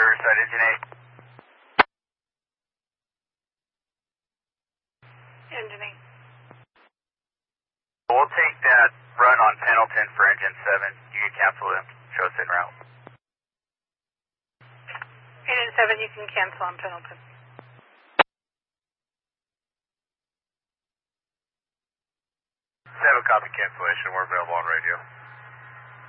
Riverside, engine 8. Engine 8. We'll take that run on Pendleton for engine 7. You can cancel them. Show us en route. Engine 7, you can cancel on Pendleton. 7, copy cancellation. We're available on radio.